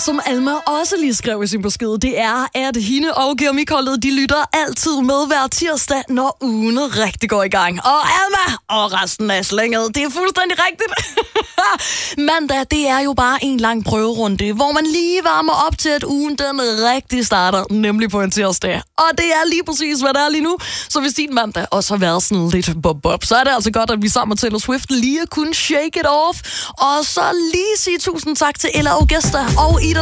som Alma også lige skrev i sin besked, det er, at hende og Keramikholdet, de lytter altid med hver tirsdag, når ugen rigtig går i gang. Og Alma og resten af slænget, det er fuldstændig rigtigt. Mandag, det er jo bare en lang prøverunde, hvor man lige varmer op til, at ugen den rigtig starter, nemlig på en tirsdag. Og det er lige præcis, hvad det er lige nu. Så hvis din mandag også har været sådan lidt bob-bob, så er det altså godt, at vi sammen med Taylor Swift lige kunne shake it off. Og så lige sige tusind tak til Ella Augusta og Ida